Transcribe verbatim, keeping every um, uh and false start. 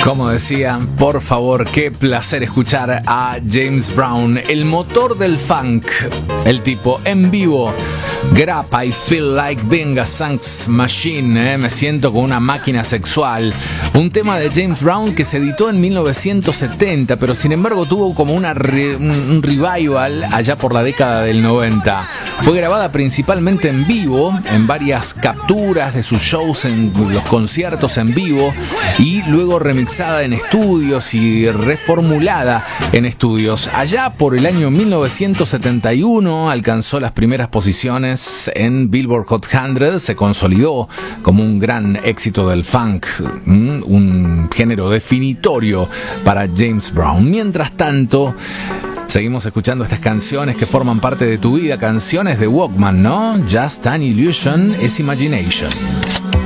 Como decían, por favor, qué placer escuchar a James Brown, el motor del funk, el tipo en vivo. Get up, I feel like being a sex machine, ¿eh? Me siento como una máquina sexual. Un tema de James Brown que se editó en mil novecientos setenta, pero sin embargo tuvo como una re, un revival allá por la década del noventa. Fue grabada principalmente en vivo, en varias capturas de sus shows, en los conciertos en vivo, y luego remixada en estudios y reformulada en estudios. Allá por el año mil novecientos setenta y uno alcanzó las primeras posiciones en Billboard Hot cien, se consolidó como un gran éxito del funk, un género definitorio para James Brown. Mientras tanto, seguimos escuchando estas canciones que forman parte de tu vida, canciones de Walkman, ¿no? Just an Illusion is Imagination.